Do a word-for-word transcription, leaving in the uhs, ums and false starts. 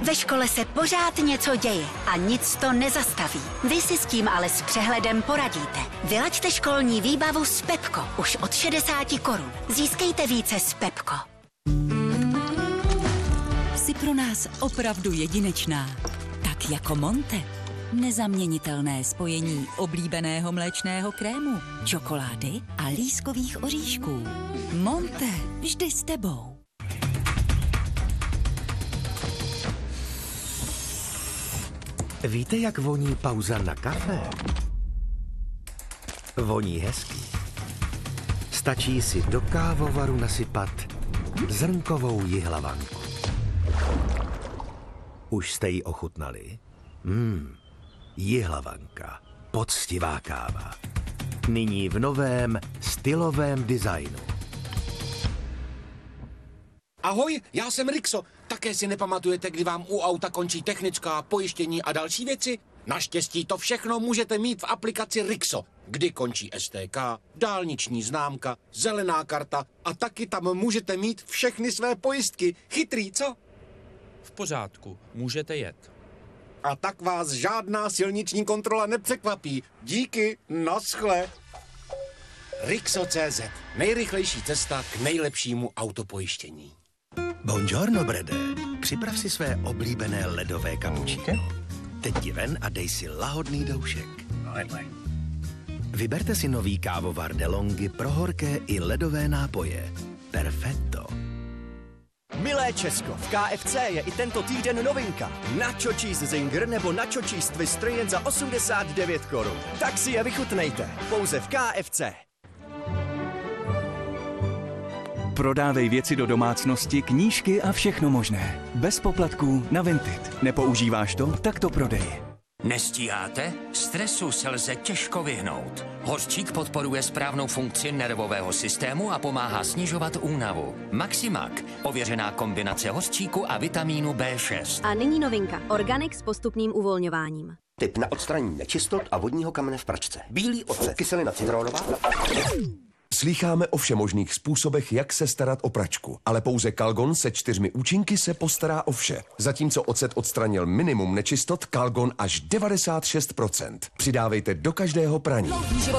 Ve škole se pořád něco děje a nic to nezastaví. Vy si s tím ale s přehledem poradíte. Vylaďte školní výbavu s Pepko už od šedesáti korun. Získejte více s Pepko. Jsi pro nás opravdu jedinečná. Tak jako Monte. Nezaměnitelné spojení oblíbeného mléčného krému, čokolády a lískových oříšků. Monte, vždy s tebou. Víte, jak voní pauza na kafe? Voní hezky. Stačí si do kávovaru nasypat zrnkovou jihlavanku. Už jste ji ochutnali? Mmm, jihlavanka, poctivá káva. Nyní v novém stylovém designu. Ahoj, já jsem Rixo. Také si nepamatujete, kdy vám u auta končí technická, pojištění a další věci? Naštěstí to všechno můžete mít v aplikaci Rixo, kdy končí S T K, dálniční známka, zelená karta a taky tam můžete mít všechny své pojistky. Chytrý, co? V pořádku, můžete jet. A tak vás žádná silniční kontrola nepřekvapí. Díky, naschle. Rixo tečka cé zet. Nejrychlejší cesta k nejlepšímu autopojištění. Buongiorno, Brede. Připrav si své oblíbené ledové kapučíno. Teď ti ven a dej si lahodný doušek. Vyberte si nový kávovar DeLonghi pro horké i ledové nápoje. Perfetto. Milé Česko, v K F C je i tento týden novinka. Nacho Cheese Zinger nebo Nacho Cheese Twister jen za osmdesát devět korun. Tak si je vychutnejte, pouze v K F C. Prodávej věci do domácnosti, knížky a všechno možné. Bez poplatků na Vinted. Nepoužíváš to? Tak to prodej. Nestíháte? Stresu se lze těžko vyhnout. Hořčík podporuje správnou funkci nervového systému a pomáhá snižovat únavu. Maximak, ověřená kombinace hořčíku a vitamínu B šest. A nyní novinka. Organic s postupným uvolňováním. Tip na odstranění nečistot a vodního kamene v pračce. Bílý ocet, kyselina citronová. Slýcháme o všemožných způsobech, jak se starat o pračku, ale pouze Calgon se čtyřmi účinky se postará o vše. Zatímco ocet odstranil minimum nečistot, Calgon až devadesát šest procent. Přidávejte do každého praní.